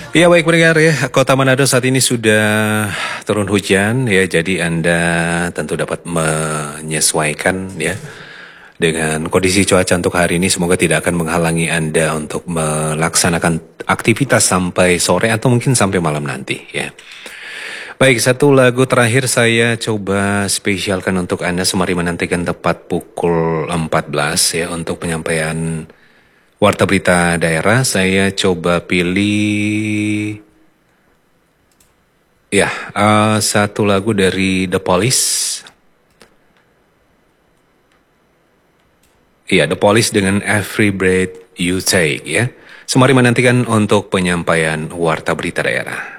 Ya baik pendengar ya, Kota Manado saat ini sudah turun hujan ya, jadi Anda tentu dapat menyesuaikan ya dengan kondisi cuaca untuk hari ini. Semoga tidak akan menghalangi Anda untuk melaksanakan aktivitas sampai sore atau mungkin sampai malam nanti ya. Baik, satu lagu terakhir saya coba spesialkan untuk Anda sembari menantikan tepat pukul 14 ya untuk penyampaian Warta Berita Daerah. Saya coba pilih ya satu lagu dari The Police. Iya, The Police dengan Every Breath You Take ya. Sembari menantikan untuk penyampaian Warta Berita Daerah.